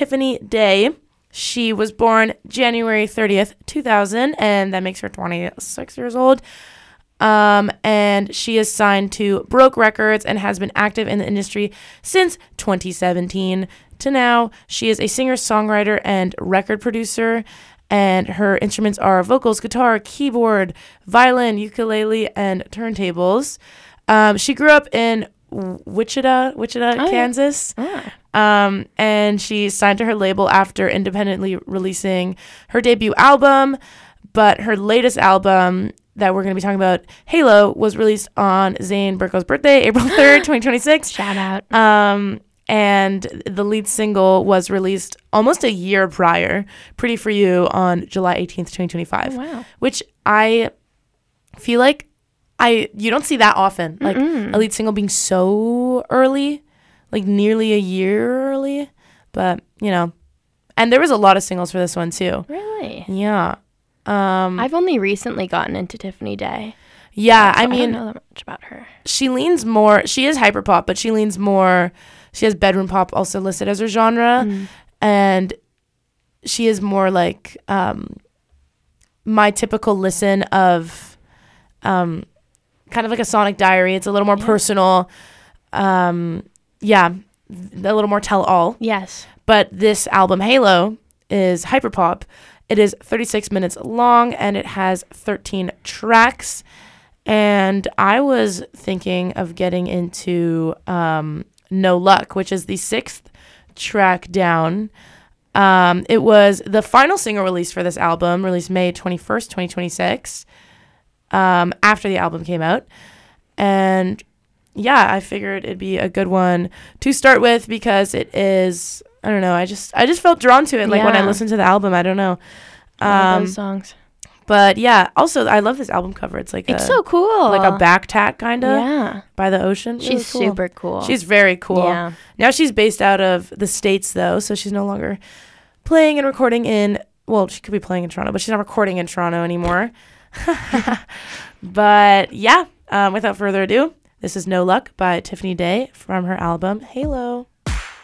Tiffany Day. She was born January 30th, 2000, and that makes her 26 years old. And she is signed to Broke Records and has been active in the industry since 2017 to now. She is a singer-songwriter and record producer, and her instruments are vocals, guitar, keyboard, violin, ukulele, and turntables. She grew up in Wichita, Kansas. Yeah. And she signed to her label after independently releasing her debut album. But her latest album that we're going to be talking about, Halo, was released on Zane Burko's birthday, April 3rd, 2026. Shout out. And the lead single was released almost a year prior, Pretty For You, on July 18th, 2025. Oh, wow. Which I feel like you don't see that often. Like a lead single being so early, like nearly a year early. But, and there was a lot of singles for this one too. Really? Yeah. I've only recently gotten into Tiffany Day. Yeah, So I mean, I don't know that much about her. she leans more, she is hyperpop, but she leans more, she has bedroom pop also listed as her genre. And she is more like my typical listen of kind of like a Sonic Diary. It's a little more personal. A little more tell-all. Yes. But this album, Halo, is hyperpop. It is 36 minutes long, and it has 13 tracks. And I was thinking of getting into No Luck, which is the 6th track down. It was the final single release for this album, released May 21st, 2026, after the album came out. And yeah, I figured it'd be a good one to start with because it is, I don't know, I just felt drawn to it like when I listened to the album. I don't know. Those songs. But yeah, also I love this album cover. It's like It's so cool. like a back tat kind of. Yeah. By the ocean. Really She's cool. super cool. She's very cool. Yeah. Now she's based out of the States though, so she's no longer playing and recording in, well, she could be playing in Toronto, but she's not recording in Toronto anymore. But yeah, without further ado, this is No Luck by Tiffany Day from her album Halo.